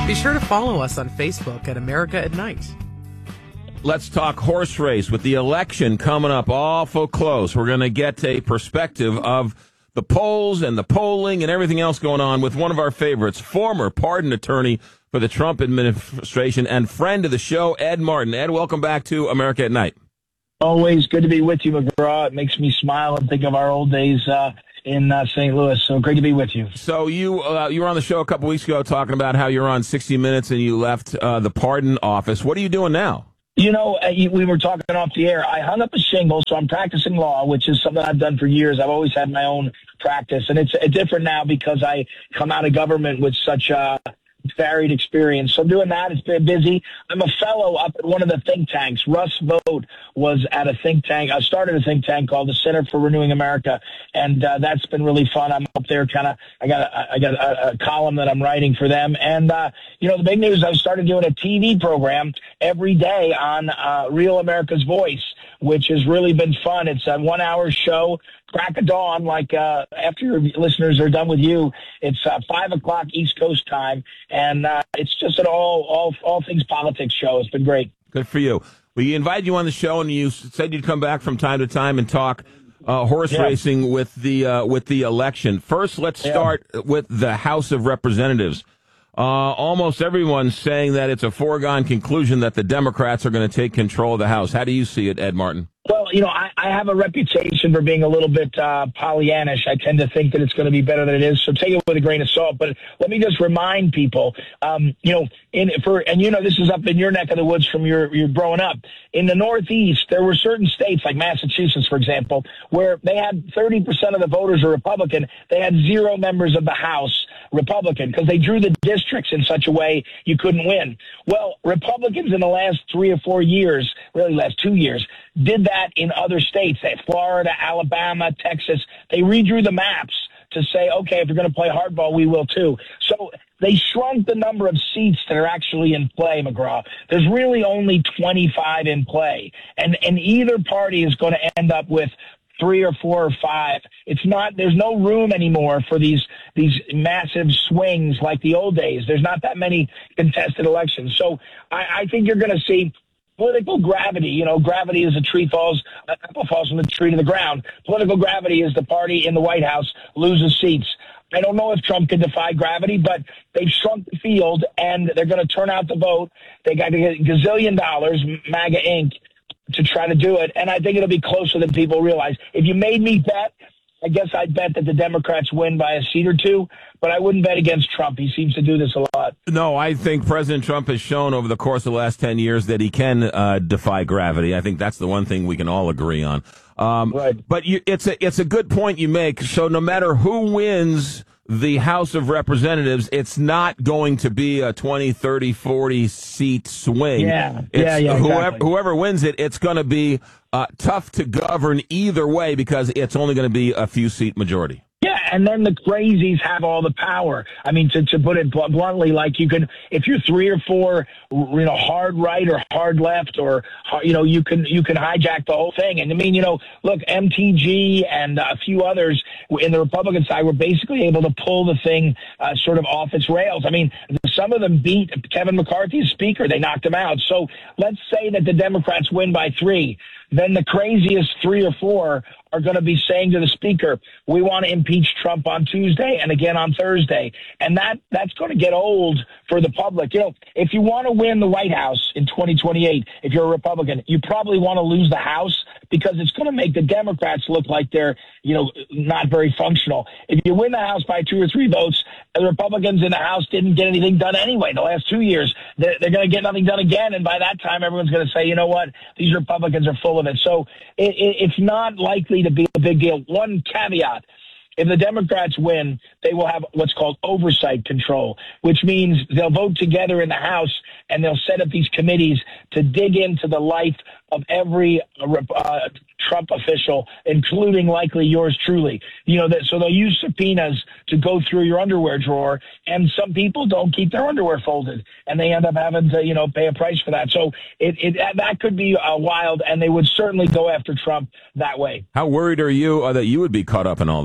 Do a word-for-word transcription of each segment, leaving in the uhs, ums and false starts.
Be sure to follow us on Facebook at America at Night. Let's talk horse race. With the election coming up awful close, we're going to get a perspective of the polls and the polling and everything else going on with one of our favorites, former pardon attorney for the Trump administration and friend of the show, Ed Martin. Ed, welcome back to America at Night. Always good to be with you, McGraw. It makes me smile and think of our old days uh, in uh, Saint Louis. So great to be with you. So you uh, you were on the show a couple weeks ago talking about how you're on sixty minutes and you left uh, the pardon office. What are you doing now? You know, uh, we were talking off the air. I hung up a shingle, so I'm practicing law, which is something I've done for years. I've always had my own practice, and it's uh, different now because I come out of government with such a varied experience. So I'm doing that. It's been busy. I'm a fellow up at one of the think tanks. Russ Vought was at a think tank. I started a think tank called the Center for Renewing America, and uh, that's been really fun. I'm up there kind of, I got, a, I got a, a column that I'm writing for them. And, uh, you know, the big news, I started doing a T V program every day on uh, Real America's Voice, which has really been fun. It's a one hour show, crack of dawn, like uh, after your listeners are done with you. It's uh, five o'clock East Coast time, and uh, it's just an all, all, all things politics show. It's been great. Good for you. We invited you on the show, and you said you'd come back from time to time and talk uh, horse yeah. racing with the uh, with the election. First, let's yeah. start with the House of Representatives. Uh, almost everyone's saying that it's a foregone conclusion that the Democrats are going to take control of the House. How do you see it, Ed Martin? Well, you know, I, I have a reputation for being a little bit uh, Pollyannish. I tend to think that it's going to be better than it is, so take it with a grain of salt. But let me just remind people, um, you know, in for and you know, this is up in your neck of the woods from your your growing up. In the Northeast, there were certain states like Massachusetts, for example, where they had thirty percent of the voters are Republican. They had zero members of the House Republican because they drew the districts in such a way you couldn't win. Well, Republicans in the last three or four years, really last two years, did that in other states, Florida, Alabama, Texas. They redrew the maps to say, okay, if you're going to play hardball, we will too. So they shrunk the number of seats that are actually in play, McGraw. There's really only twenty-five in play. And, and either party is going to end up with three or four or five. It's not, there's no room anymore for these, these massive swings like the old days. There's not that many contested elections. So I, I think you're going to see political gravity. You know, gravity is a tree falls, an apple falls from the tree to the ground. Political gravity is the party in the White House loses seats. I don't know if Trump can defy gravity, but they've shrunk the field and they're going to turn out the vote. They got to get a gazillion dollars, MAGA Incorporated, to try to do it. And I think it'll be closer than people realize. If you made me bet, I guess I'd bet that the Democrats win by a seat or two, but I wouldn't bet against Trump. He seems to do this a lot. No, I think President Trump has shown over the course of the last ten years that he can uh, defy gravity. I think that's the one thing we can all agree on. Um, right. But you, it's a it's a good point you make. So no matter who wins the House of Representatives, it's not going to be a twenty, thirty, forty seat swing. Yeah, it's yeah, yeah. Whoever, exactly. whoever wins it, it's going to be uh, tough to govern either way because it's only going to be a few seat majority. Yeah, and then the crazies have all the power. I mean, to, to put it bluntly, like you can, if you're three or four, you know, hard right or hard left, or you know, you can you can hijack the whole thing. And I mean, you know, look, M T G and a few others in the Republican side were basically able to pull the thing uh, sort of off its rails. I mean, some of them beat Kevin McCarthy as Speaker; they knocked him out. So let's say that the Democrats win by three. Then the craziest three or four are going to be saying to the Speaker, we want to impeach Trump on Tuesday and again on Thursday. And that that's going to get old for the public. You know, if you want to win the White House in twenty twenty-eight, if you're a Republican, you probably want to lose the House because it's going to make the Democrats look like they're, you know, not very functional. If you win the House by two or three votes, the Republicans in the House didn't get anything done anyway the last two years. They're, they're going to get nothing done again. And by that time, everyone's going to say, you know what, these Republicans are full of it. So it, it, it's not likely to be a big deal. One caveat. If the Democrats win, they will have what's called oversight control, which means they'll vote together in the House and they'll set up these committees to dig into the life of every uh, Trump official, including likely yours truly. You know, that, so they'll use subpoenas to go through your underwear drawer, and some people don't keep their underwear folded, and they end up having to, you know, pay a price for that. So it, it that could be uh, wild, and they would certainly go after Trump that way. How worried are you uh, that you would be caught up in all that? Well,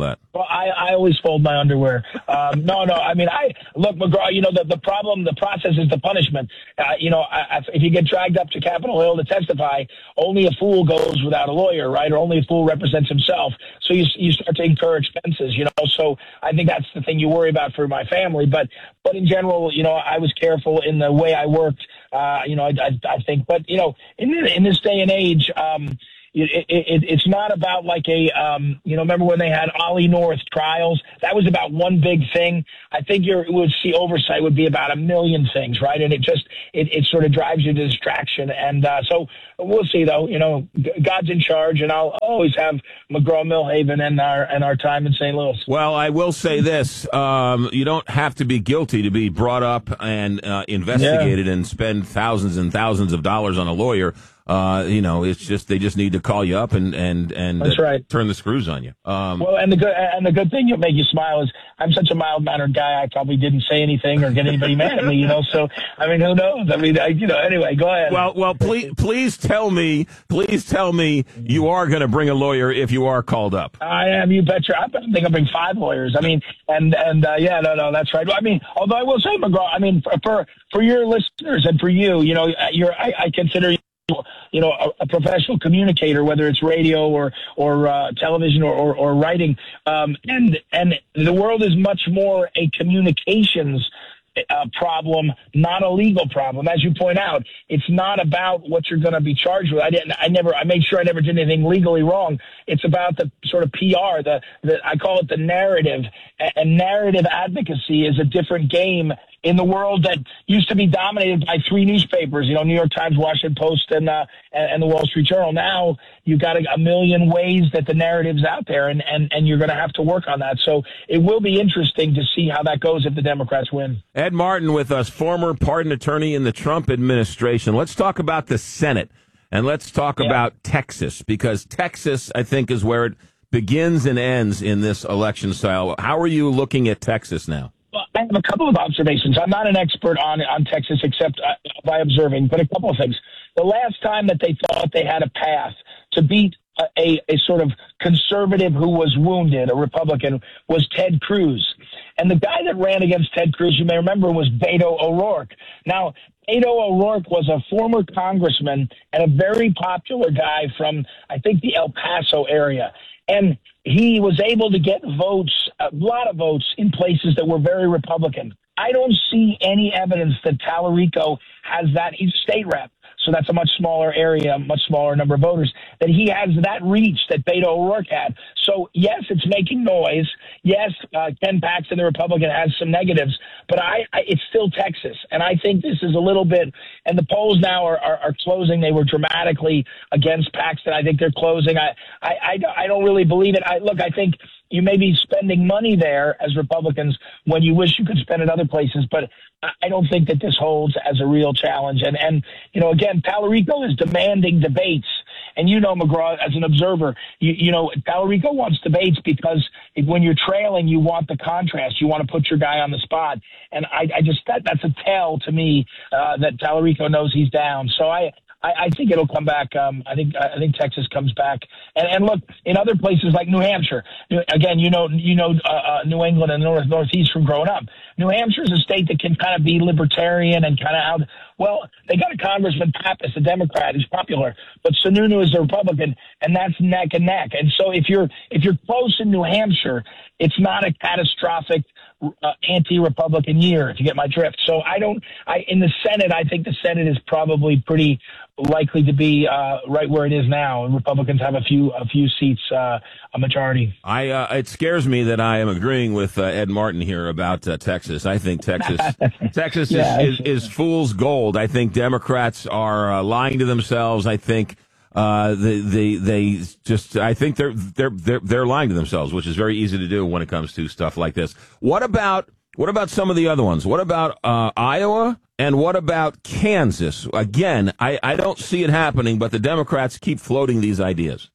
I, I always fold my underwear. Um, no, no. I mean, I look, McGraw. You know, the the problem, the process is the punishment. Uh, you know, I, I, if you get dragged up to Capitol Hill to testify, only a fool goes without a lawyer, right? Or only a fool represents himself. So you you start to incur expenses. You know, so I think that's the thing you worry about for my family. But but in general, you know, I was careful in the way I worked. Uh, you know, I, I, I think, but you know, in in this day and age. Um, It, it, it's not about like a, um, you know, remember when they had Ollie North trials? That was about one big thing. I think you would see oversight would be about a million things, right? And it just, it, it sort of drives you to distraction. And uh, so we'll see, though. You know, God's in charge, and I'll always have McGraw-Milhaven and our and our time in Saint Louis. Well, I will say this. Um, you don't have to be guilty to be brought up and uh, investigated yeah. and spend thousands and thousands of dollars on a lawyer. Uh, you know, it's just they just need to call you up and and and That's uh, right. turn the screws on you. Um, well, and the good and the good thing you'll make you smile is I'm such a mild mannered guy. I probably didn't say anything or get anybody mad at me. You know, so I mean, who knows? I mean, I, you know. Anyway, go ahead. Well, well, please, please tell me, please tell me you are going to bring a lawyer if you are called up. I am. You betcha. I think I'll bring five lawyers. I mean, and and uh, yeah, no, no, that's right. I mean, although I will say, McGraw, I mean, for for, for your listeners and for you, you know, you're I, I consider you. you know, a, a professional communicator, whether it's radio or or uh, television or, or, or writing, um, and and the world is much more a communications uh, problem, not a legal problem. As you point out, it's not about what you're going to be charged with. I didn't. I never. I made sure I never did anything legally wrong. It's about the sort of P R. The, the I call it the narrative, and narrative advocacy is a different game in the world that used to be dominated by three newspapers, you know, New York Times, Washington Post, and uh, and, and the Wall Street Journal. Now you've got a, a million ways that the narrative's out there, and, and, and you're going to have to work on that. So it will be interesting to see how that goes if the Democrats win. Ed Martin with us, former pardon attorney in the Trump administration. Let's talk about the Senate, and let's talk yeah. about Texas, because Texas, I think, is where it begins and ends in this election style. How are you looking at Texas now? Well, I have a couple of observations. I'm not an expert on on Texas except uh, by observing, but a couple of things. The last time that they thought they had a path to beat a, a, a sort of conservative who was wounded, a Republican, was Ted Cruz. And the guy that ran against Ted Cruz, you may remember, was Beto O'Rourke. Now, Beto O'Rourke was a former congressman and a very popular guy from, I think, the El Paso area. And he was able to get votes, a lot of votes, in places that were very Republican. I don't see any evidence that Tallarico has that. He's a state rep, so that's a much smaller area, much smaller number of voters, that he has that reach that Beto O'Rourke had. So, yes, it's making noise. Yes, uh, Ken Paxton, the Republican, has some negatives, but I, I it's still Texas. And I think this is a little bit, and the polls now are, are, are closing. They were dramatically against Paxton. I think they're closing. I, I, I, I don't really believe it. I, look, I think you may be spending money there as Republicans when you wish you could spend it other places, but I don't think that this holds as a real challenge. And, and you know, again, Tallarico is demanding debates. And you know, McGraw, as an observer, you, you know, Tallarico wants debates because if, when you're trailing, you want the contrast. You want to put your guy on the spot. And I, I just, that, that's a tell to me uh, that Tallarico knows he's down. So I, I, I think it'll come back. Um, I think I think Texas comes back. And, and look, in other places like New Hampshire, again, you know, you know, uh, uh, New England and North Northeast from growing up. New Hampshire is a state that can kind of be libertarian and kind of out. Well, they got a Congressman Pappas, a Democrat, who's popular, but Sununu is a Republican, and that's neck and neck. And so if you're if you're close in New Hampshire, it's not a catastrophic uh, anti-Republican year, if you get my drift. So I don't. I in the Senate, I think the Senate is probably pretty likely to be uh, right where it is now. Republicans have a few a few seats, uh, a majority. I uh, it scares me that I am agreeing with uh, Ed Martin here about uh, Texas. I think Texas Texas yeah, is, is, is fool's gold. I think Democrats are uh, lying to themselves. I think uh, they, they they just I think they're they're they're they're lying to themselves, which is very easy to do when it comes to stuff like this. What about what about some of the other ones? What about uh, Iowa? And what about Kansas? Again, I, I don't see it happening, but the Democrats keep floating these ideas.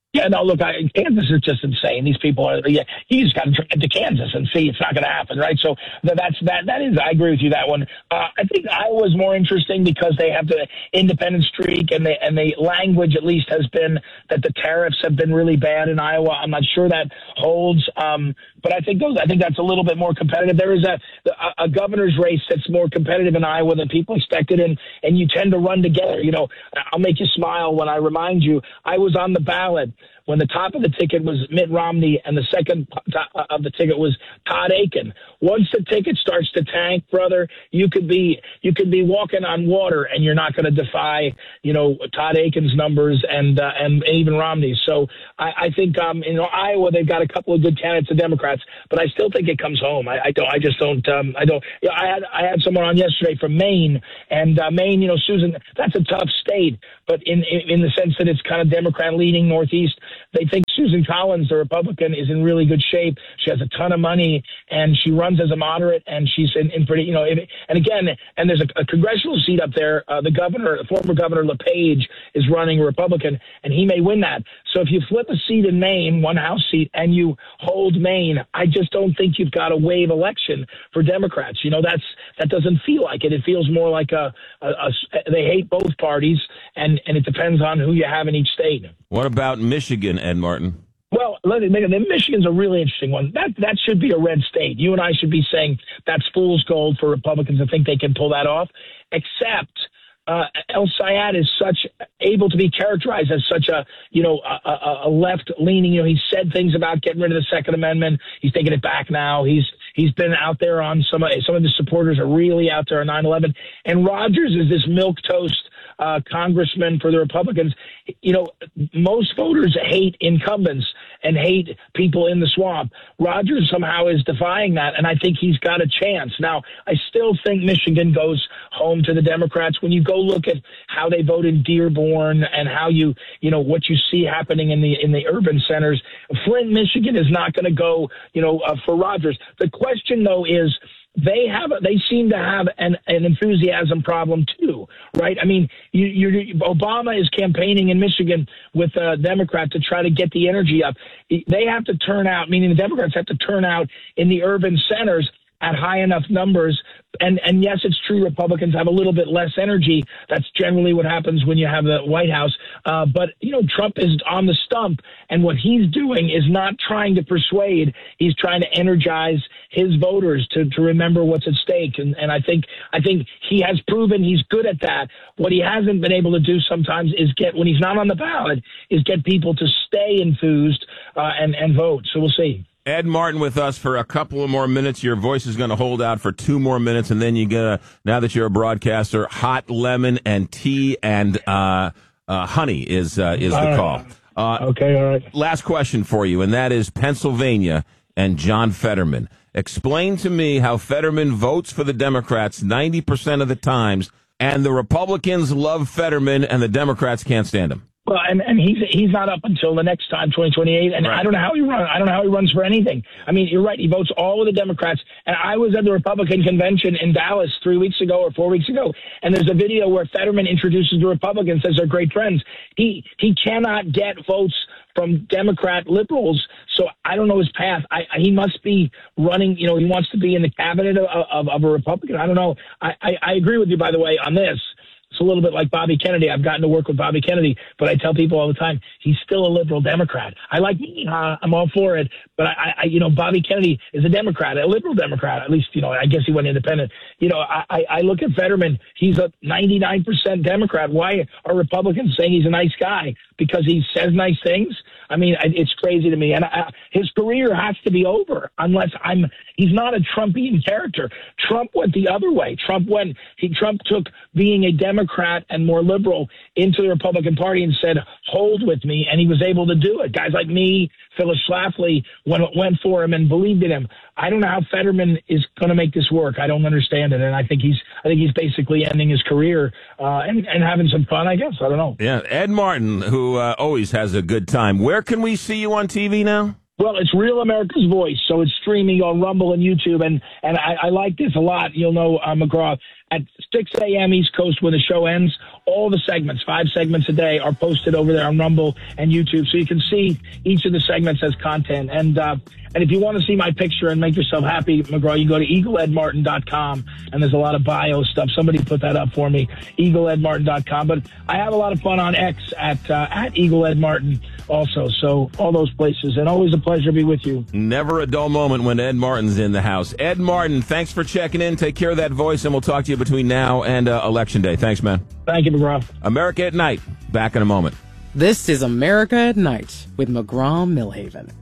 Yeah, no, look, I, Kansas is just insane. These people are, yeah, you just got to drive to Kansas and see it's not going to happen, right? So that's, that, that is, I agree with you, that one. Uh, I think Iowa's more interesting because they have the independent streak and the, and the language at least has been that the tariffs have been really bad in Iowa. I'm not sure that holds. Um, but I think those, I think that's a little bit more competitive. There is a, a, a governor's race that's more competitive in Iowa than people expected. And, and you tend to run together. You know, I'll make you smile when I remind you, I was on the ballot when the top of the ticket was Mitt Romney and the second of the ticket was Todd Akin. Once the ticket starts to tank, brother, you could be you could be walking on water and you're not going to defy, you know, Todd Akin's numbers and uh, and even Romney's. So I, I think um, in Iowa they've got a couple of good candidates, the Democrats, but I still think it comes home. I, I don't. I just don't. Um, I don't. You know, I had I had someone on yesterday from Maine, and uh, Maine, you know, Susan, that's a tough state, but in in, in the sense that it's kind of Democrat leaning Northeast. They think Susan Collins, the Republican, is in really good shape. She has a ton of money, and she runs as a moderate, and she's in, in pretty, you know, and again, and there's a, a congressional seat up there. Uh, the governor, the former governor LePage, is running a Republican, and he may win that. So if you flip a seat in Maine, one House seat, and you hold Maine, I just don't think you've got a wave election for Democrats. You know, that's that doesn't feel like it. It feels more like a, a, a they hate both parties, and, and it depends on who you have in each state. What about Michigan, Ed Martin? Well, let me, Michigan's a really interesting one. That that should be a red state. You and I should be saying that's fool's gold for Republicans to think they can pull that off, except uh, El Sayed is such able to be characterized as such a, you know, a, a, a left-leaning, you know, he said things about getting rid of the Second Amendment. He's taking it back now. He's He's been out there on some of, some of his supporters are really out there on nine eleven. And Rogers is this milquetoast Uh, congressman for the Republicans. You know, most voters hate incumbents and hate people in the swamp. Rogers somehow is defying that, and I think he's got a chance. Now, I still think Michigan goes home to the Democrats. When you go look at how they vote in Dearborn and how you, you know, what you see happening in the in the urban centers, Flint, Michigan is not going to go, you know, uh, for Rogers. The question, though, is, They have, they seem to have an, an enthusiasm problem too, right? I mean, you, you, Obama is campaigning in Michigan with a Democrat to try to get the energy up. They have to turn out, meaning the Democrats have to turn out in the urban centers at high enough numbers. And, and yes, it's true, Republicans have a little bit less energy. That's generally what happens when you have the White House. Uh, but, you know, Trump is on the stump, and what he's doing is not trying to persuade. He's trying to energize his voters to, to remember what's at stake. And, and I think I think he has proven he's good at that. What he hasn't been able to do sometimes is get, when he's not on the ballot, is get people to stay enthused uh, and, and vote. So we'll see. Ed Martin with us for a couple of more minutes. Your voice is going to hold out for two more minutes, and then you're going to, now that you're a broadcaster, hot lemon and tea and uh, uh, honey is uh, is the call. Uh, okay, all right. Last question for you, and that is Pennsylvania and John Fetterman. Explain to me how Fetterman votes for the Democrats ninety percent of the times, and the Republicans love Fetterman, and the Democrats can't stand him. Well, and, and he's he's not up until the next time, twenty twenty-eight, and right. I don't know how he runs. I don't know how he runs for anything. I mean, you're right. He votes all of the Democrats. And I was at the Republican convention in Dallas three weeks ago or four weeks ago, and there's a video where Fetterman introduces the Republicans as they're great friends. He he cannot get votes from Democrat liberals, so I don't know his path. I, I, he must be running. You know, he wants to be in the cabinet of, of, of a Republican. I don't know. I, I, I agree with you, by the way, on this. It's a little bit like Bobby Kennedy. I've gotten to work with Bobby Kennedy, but I tell people all the time, he's still a liberal Democrat. I like me. Uh, I'm all for it. But, I, I, you know, Bobby Kennedy is a Democrat, a liberal Democrat. At least, you know, I guess he went independent. You know, I, I look at Fetterman. He's a ninety-nine percent Democrat. Why are Republicans saying he's a nice guy? Because he says nice things? I mean, it's crazy to me. And I, his career has to be over unless I'm – he's not a Trumpian character. Trump went the other way. Trump went – he Trump took being a Democrat and more liberal into the Republican Party and said, hold with me, and he was able to do it. Guys like me, Phyllis Schlafly, went, went for him and believed in him. I don't know how Fetterman is going to make this work. I don't understand it, and I think he's I think he's basically ending his career uh, and, and having some fun, I guess. I don't know. Yeah, Ed Martin, who uh, always has a good time. Where can we see you on T V now? Well, it's Real America's Voice, so it's streaming on Rumble and YouTube, and, and I, I like this a lot. You'll know, uh, McGraw, at six a.m. East Coast when the show ends. All the segments, five segments a day, are posted over there on Rumble and YouTube, so you can see each of the segments as content. And uh, and if you want to see my picture and make yourself happy, McGraw, you go to eagle ed martin dot com, and there's a lot of bio stuff. Somebody put that up for me, eagle ed martin dot com. But I have a lot of fun on X at uh, at eagleedmartin also. So all those places, and always a pleasure to be with you. Never a dull moment when Ed Martin's in the house. Ed Martin, thanks for checking in. Take care of that voice, and we'll talk to you between now and uh, Election Day. Thanks, man. Thank you, McGraw. America at Night. Back in a moment. This is America at Night with McGraw Millhaven.